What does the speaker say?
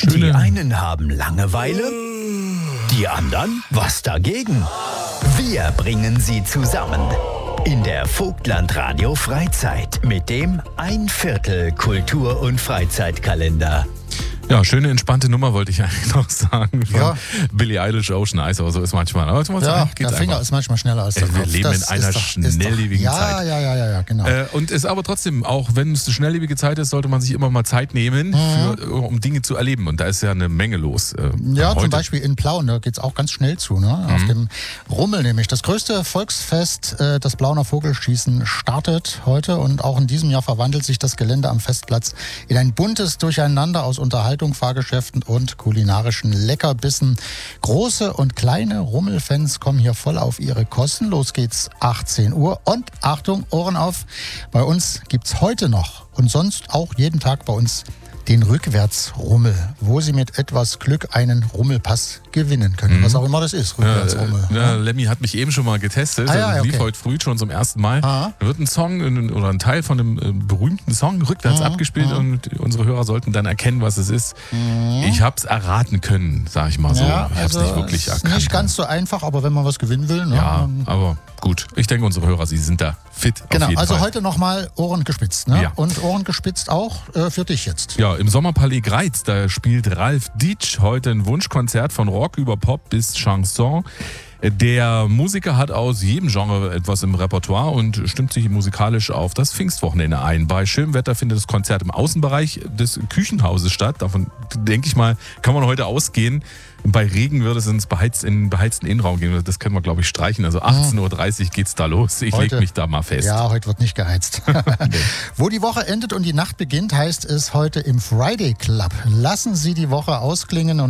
Die einen haben Langeweile, die anderen was dagegen. Wir bringen sie zusammen in der Vogtland Radio Freizeit mit dem 1/4 Kultur- und Freizeitkalender. Ja, schöne, entspannte Nummer wollte ich eigentlich noch sagen. Von Ja. Billie Eilish, Ocean Eyes, aber so ist manchmal. Aber Ja, der Finger ist manchmal schneller als der Kopf. Wir leben in Das einer ist doch- schnelllebigen Zeit. Ja, genau. Und ist aber trotzdem, auch wenn es eine schnelllebige Zeit ist, sollte man sich immer mal Zeit nehmen, um Dinge zu erleben. Und da ist ja eine Menge los. Ja, heute. zum Beispiel in Plauen, da geht es auch ganz schnell zu, ne? Auf dem Rummel nämlich. Das größte Volksfest, das Plauener Vogelschießen, startet heute und auch in diesem Jahr verwandelt sich das Gelände am Festplatz in ein buntes Durcheinander aus Unterhaltung, Fahrgeschäften und kulinarischen Leckerbissen. Große und kleine Rummelfans kommen hier voll auf ihre Kosten. Los geht's 18 Uhr und Achtung, Ohren auf, bei uns gibt's heute noch und sonst auch jeden Tag bei uns den Rückwärtsrummel, wo Sie mit etwas Glück einen Rummelpass gewinnen können. Was auch immer das ist, Rückwärtsrummel. Lemmy hat mich eben schon mal getestet. Lief heute früh schon zum ersten Mal. Da wird ein Song oder ein Teil von einem berühmten Song rückwärts abgespielt und unsere Hörer sollten dann erkennen, was es ist. Ich habe es erraten können, sag ich mal so. Ja, ich habe es nicht wirklich erkannt. Nicht ganz so einfach, aber wenn man was gewinnen will. Ne? Ja, aber gut. Ich denke, unsere Hörer, sie sind da fit. Genau, auf jeden also Fall. heute nochmal Ohren gespitzt. Ne? Ja. Und Ohren gespitzt auch für dich jetzt. Ja, im Sommerpalais Greiz, da spielt Ralf Dietsch heute ein Wunschkonzert von Rock über Pop bis Chanson. Der Musiker hat aus jedem Genre etwas im Repertoire und stimmt sich musikalisch auf das Pfingstwochenende ein. Bei schönem Wetter findet das Konzert im Außenbereich des Küchenhauses statt. Davon, denke ich mal, kann man heute ausgehen. Bei Regen würde es in den beheizten Innenraum gehen. Das können wir, glaube ich, streichen. Also 18.30 Uhr geht's da los. Ich lege mich da mal fest. Ja, heute wird nicht geheizt. Wo die Woche endet und die Nacht beginnt, heißt es heute im Friday Club. Lassen Sie die Woche ausklingen und